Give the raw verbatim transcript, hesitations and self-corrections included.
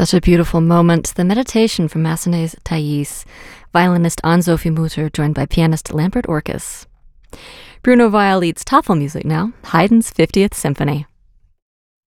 Such a beautiful moment. The Meditation from Massenet's Thais, violinist Anne-Sophie Mutter, joined by pianist Lambert Orkes. Bruno Weil leads Tafelmusik now, Haydn's fiftieth Symphony.